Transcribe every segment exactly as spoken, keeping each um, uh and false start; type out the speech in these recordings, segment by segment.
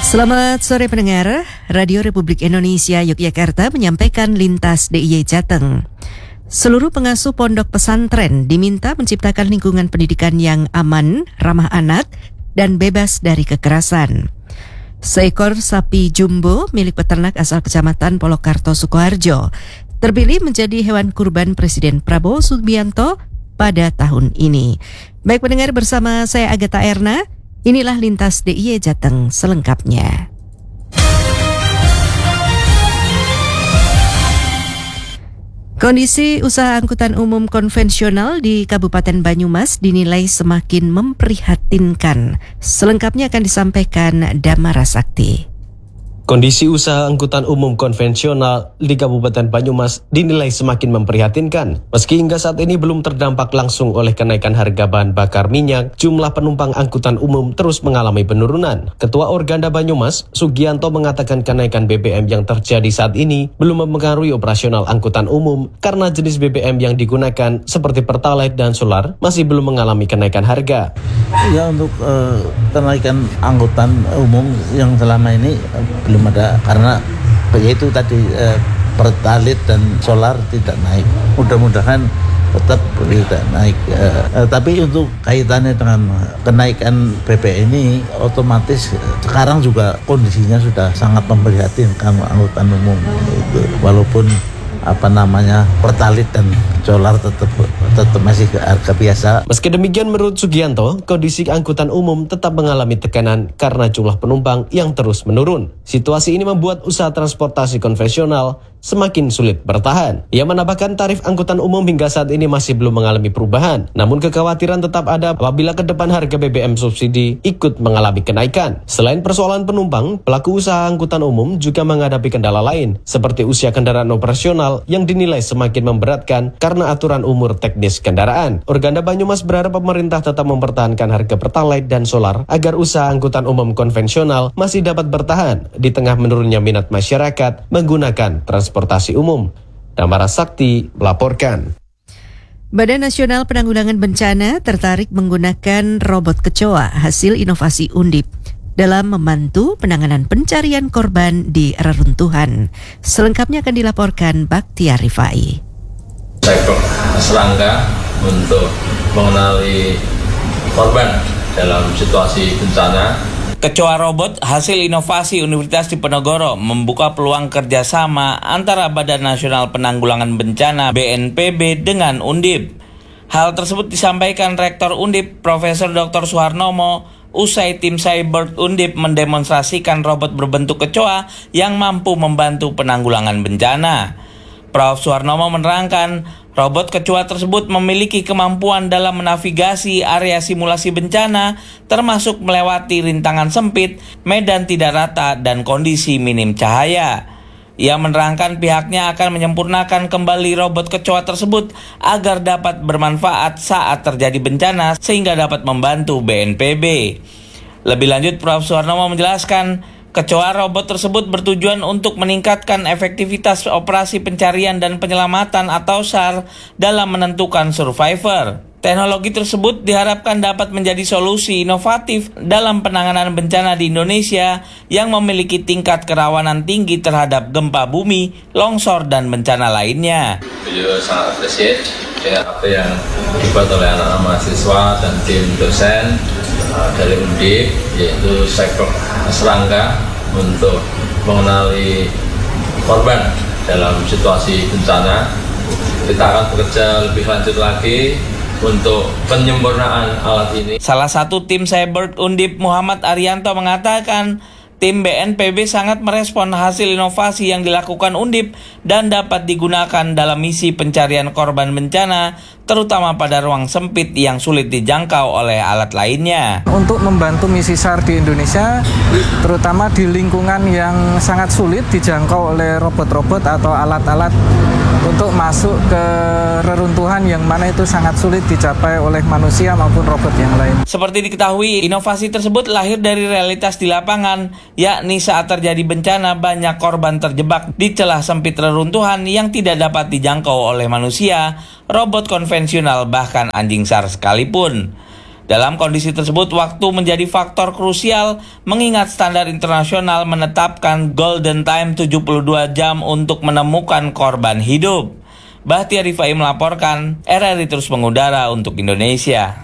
Selamat sore pendengar, Radio Republik Indonesia Yogyakarta menyampaikan Lintas D I Y Jateng. Seluruh pengasuh pondok pesantren diminta menciptakan lingkungan pendidikan yang aman, ramah anak, dan bebas dari kekerasan. Seekor sapi jumbo milik peternak asal Kecamatan Polokarto, Sukoharjo terpilih menjadi hewan kurban Presiden Prabowo Subianto pada tahun ini. Baik pendengar, bersama saya Agatha Erna. Inilah Lintas D I Y Jateng selengkapnya. Kondisi usaha angkutan umum konvensional di Kabupaten Banyumas dinilai semakin memprihatinkan. Selengkapnya akan disampaikan Damara Sakti. Kondisi usaha angkutan umum konvensional di Kabupaten Banyumas dinilai semakin memprihatinkan. Meski hingga saat ini belum terdampak langsung oleh kenaikan harga bahan bakar minyak, jumlah penumpang angkutan umum terus mengalami penurunan. Ketua Organda Banyumas, Sugianto, mengatakan kenaikan B B M yang terjadi saat ini belum mempengaruhi operasional angkutan umum karena jenis B B M yang digunakan seperti Pertalite dan Solar masih belum mengalami kenaikan harga. Ya, untuk uh, kenaikan angkutan umum yang selama ini uh, belum ada, karena yaitu tadi eh, Pertalite dan Solar tidak naik. Mudah-mudahan tetap tidak naik. Eh, eh, tapi untuk kaitannya dengan kenaikan B B M ini, otomatis sekarang juga kondisinya sudah sangat memprihatinkan angkutan umum. Itu, walaupun apa namanya Pertalite dan Solar tetap tetap masih ke harga biasa. Meski demikian, menurut Sugianto, kondisi angkutan umum tetap mengalami tekanan karena jumlah penumpang yang terus menurun. Situasi ini membuat usaha transportasi konvensional semakin sulit bertahan. Ia menambahkan tarif angkutan umum hingga saat ini masih belum mengalami perubahan. Namun kekhawatiran tetap ada apabila ke depan harga B B M subsidi ikut mengalami kenaikan. Selain persoalan penumpang, pelaku usaha angkutan umum juga menghadapi kendala lain, seperti usia kendaraan operasional yang dinilai semakin memberatkan karena aturan umur teknis kendaraan. Organda Banyumas berharap pemerintah tetap mempertahankan harga Pertalite dan Solar agar usaha angkutan umum konvensional masih dapat bertahan di tengah menurunnya minat masyarakat menggunakan transportasi umum. Damara Sakti melaporkan. Badan Nasional Penanggulangan Bencana tertarik menggunakan robot kecoa hasil inovasi Undip dalam membantu penanganan pencarian korban di reruntuhan. Selengkapnya akan dilaporkan Baktia Rifai. Cyber serangga untuk mengenali korban dalam situasi bencana. Kecoa robot hasil inovasi Universitas Diponegoro membuka peluang kerjasama antara Badan Nasional Penanggulangan Bencana B N P B dengan Undip. Hal tersebut disampaikan Rektor Undip Profesor Doktor Suharnomo usai tim Cyber Undip mendemonstrasikan robot berbentuk kecoa yang mampu membantu penanggulangan bencana. Profesor Suharnomo menerangkan, robot kecoa tersebut memiliki kemampuan dalam menavigasi area simulasi bencana, termasuk melewati rintangan sempit, medan tidak rata, dan kondisi minim cahaya. Ia menerangkan pihaknya akan menyempurnakan kembali robot kecoa tersebut agar dapat bermanfaat saat terjadi bencana sehingga dapat membantu B N P B. Lebih lanjut, Profesor Suharnomo menjelaskan, kecoa robot tersebut bertujuan untuk meningkatkan efektivitas operasi pencarian dan penyelamatan atau S A R dalam menentukan survivor. Teknologi tersebut diharapkan dapat menjadi solusi inovatif dalam penanganan bencana di Indonesia yang memiliki tingkat kerawanan tinggi terhadap gempa bumi, longsor, dan bencana lainnya. Beliau sangat appreciate dengan apa yang dibuat oleh anak-anak mahasiswa dan tim dosen uh, dari Undip, yaitu cyber serangga untuk mengenali korban dalam situasi bencana. Kita akan bekerja lebih lanjut lagi untuk penyempurnaan alat ini. Salah satu tim Cyber Undip, Muhammad Arianto, mengatakan tim B N P B sangat merespon hasil inovasi yang dilakukan Undip dan dapat digunakan dalam misi pencarian korban bencana, terutama pada ruang sempit yang sulit dijangkau oleh alat lainnya. Untuk membantu misi S A R di Indonesia, terutama di lingkungan yang sangat sulit dijangkau oleh robot-robot atau alat-alat untuk masuk ke reruntuhan yang mana itu sangat sulit dicapai oleh manusia maupun robot yang lain. Seperti diketahui, inovasi tersebut lahir dari realitas di lapangan, yakni saat terjadi bencana banyak korban terjebak di celah sempit reruntuhan yang tidak dapat dijangkau oleh manusia, robot konvensional, bahkan anjing S A R sekalipun. Dalam kondisi tersebut, waktu menjadi faktor krusial mengingat standar internasional menetapkan golden time tujuh puluh dua jam untuk menemukan korban hidup. Bahtiar Rifai melaporkan, R R I terus mengudara untuk Indonesia.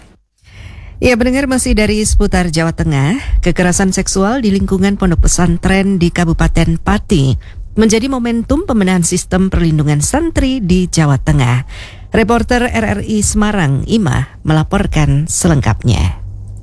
Ya, pendengar, masih dari seputar Jawa Tengah, kekerasan seksual di lingkungan pondok pesantren di Kabupaten Pati menjadi momentum pembenahan sistem perlindungan santri di Jawa Tengah. Reporter R R I Semarang, Ima, melaporkan selengkapnya.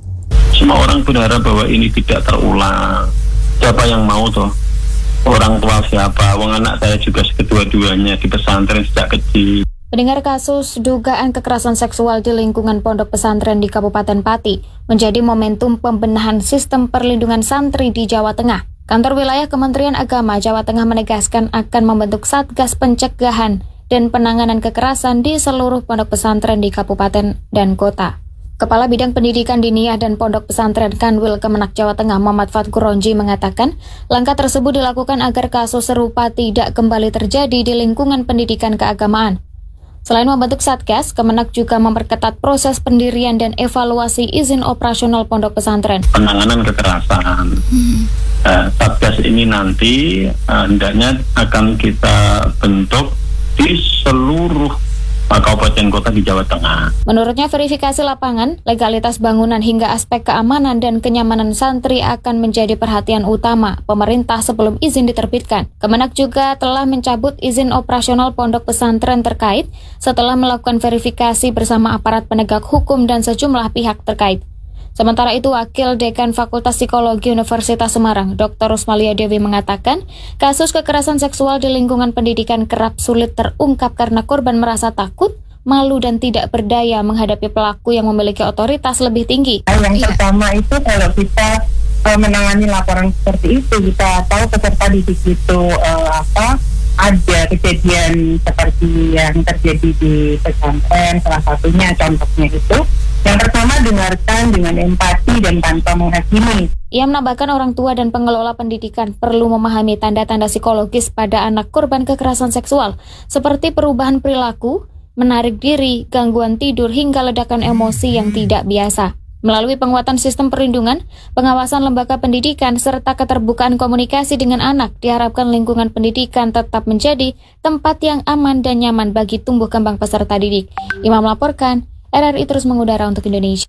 Semua orang berharap bahwa ini tidak terulang. Siapa yang mau toh? Orang tua siapa? Wong anak saya juga kedua-duanya di pesantren sejak kecil. Pendengar, kasus dugaan kekerasan seksual di lingkungan pondok pesantren di Kabupaten Pati menjadi momentum pembenahan sistem perlindungan santri di Jawa Tengah. Kantor Wilayah Kementerian Agama Jawa Tengah menegaskan akan membentuk Satgas Pencegahan dan Penanganan Kekerasan di seluruh pondok pesantren di kabupaten dan kota. Kepala Bidang Pendidikan Diniyah dan Pondok Pesantren Kanwil Kemenak Jawa Tengah Muhammad Fatkuronji mengatakan, langkah tersebut dilakukan agar kasus serupa tidak kembali terjadi di lingkungan pendidikan keagamaan. Selain membentuk Satgas, Kemenak juga memperketat proses pendirian dan evaluasi izin operasional pondok pesantren. Penanganan kekerasan. Hmm. Uh, Satgas ini nanti uh, hendaknya akan kita bentuk di seluruh uh, kabupaten kota di Jawa Tengah. Menurutnya, verifikasi lapangan, legalitas bangunan hingga aspek keamanan dan kenyamanan santri akan menjadi perhatian utama pemerintah sebelum izin diterbitkan. Kemenak juga telah mencabut izin operasional pondok pesantren terkait setelah melakukan verifikasi bersama aparat penegak hukum dan sejumlah pihak terkait. Sementara itu, Wakil Dekan Fakultas Psikologi Universitas Semarang, Doktor Rusmalia Dewi mengatakan, kasus kekerasan seksual di lingkungan pendidikan kerap sulit terungkap karena korban merasa takut, malu dan tidak berdaya menghadapi pelaku yang memiliki otoritas lebih tinggi. Yang pertama itu kalau kita uh, menangani laporan seperti itu, kita tahu peserta didik itu uh, apa ada kejadian seperti yang terjadi di pesantren, salah satunya contohnya itu. Yang pertama, dengarkan dengan empati dan tanpa menghakimi. Ia menambahkan orang tua dan pengelola pendidikan perlu memahami tanda-tanda psikologis pada anak korban kekerasan seksual, seperti perubahan perilaku, menarik diri, gangguan tidur, hingga ledakan emosi yang tidak biasa. Melalui penguatan sistem perlindungan, pengawasan lembaga pendidikan, serta keterbukaan komunikasi dengan anak, diharapkan lingkungan pendidikan tetap menjadi tempat yang aman dan nyaman bagi tumbuh kembang peserta didik. Imam melaporkan, R R I terus mengudara untuk Indonesia.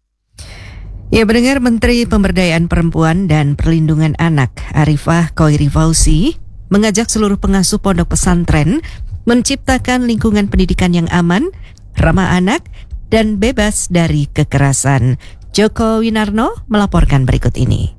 Ya, pendengar, Menteri Pemberdayaan Perempuan dan Perlindungan Anak Arifah Khoiri Fauzi mengajak seluruh pengasuh pondok pesantren menciptakan lingkungan pendidikan yang aman, ramah anak, dan bebas dari kekerasan. Joko Winarno melaporkan berikut ini.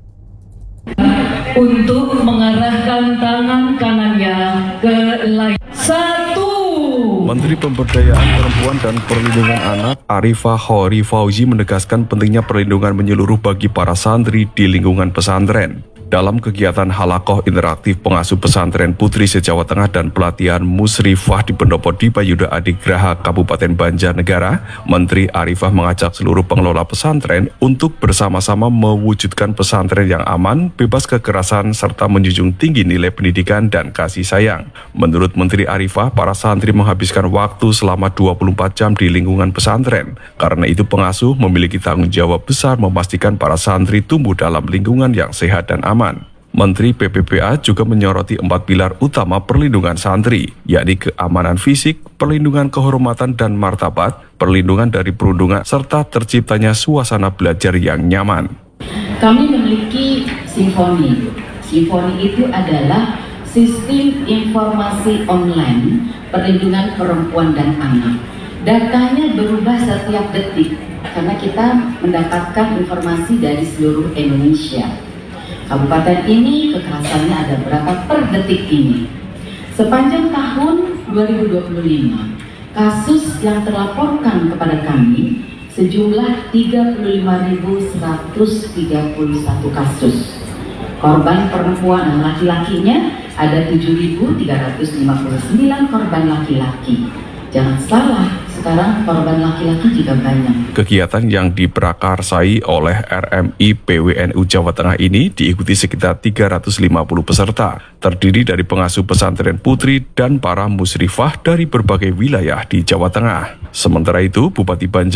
Untuk mengarahkan tangan kanannya ke langit. Satu. Menteri Pemberdayaan Perempuan dan Perlindungan Anak Arifah Khoiri Fauzi menegaskan pentingnya perlindungan menyeluruh bagi para santri di lingkungan pesantren. Dalam kegiatan halakoh interaktif pengasuh pesantren Putri se-Jawa Tengah dan pelatihan musrifah di Pendopo Dipa Yuda Adigraha Kabupaten Banjarnegara, Menteri Arifah mengajak seluruh pengelola pesantren untuk bersama-sama mewujudkan pesantren yang aman, bebas kekerasan, serta menjunjung tinggi nilai pendidikan dan kasih sayang. Menurut Menteri Arifah, para santri menghabiskan waktu selama dua puluh empat jam di lingkungan pesantren. Karena itu pengasuh memiliki tanggung jawab besar memastikan para santri tumbuh dalam lingkungan yang sehat dan aman. Menteri P P P A juga menyoroti empat pilar utama perlindungan santri, yakni keamanan fisik, perlindungan kehormatan dan martabat, perlindungan dari perundungan, serta terciptanya suasana belajar yang nyaman. Kami memiliki Simfoni. Simfoni itu adalah sistem informasi online perlindungan perempuan dan anak. Datanya berubah setiap detik karena kita mendapatkan informasi dari seluruh Indonesia. Kabupaten ini kekerasannya ada berapa per detik ini. Sepanjang tahun dua ribu dua puluh lima, kasus yang terlaporkan kepada kami sejumlah tiga puluh lima ribu seratus tiga puluh satu kasus. Korban perempuan dan laki-lakinya ada tujuh ribu tiga ratus lima puluh sembilan korban laki-laki. Jangan salah, sekarang korban laki-laki juga banyak. Kegiatan yang diprakarsai oleh R M I P W N U Jawa Tengah ini diikuti sekitar tiga ratus lima puluh peserta, terdiri dari pengasuh pesantren putri dan para musrifah dari berbagai wilayah di Jawa Tengah. Sementara itu, Bupati Banjar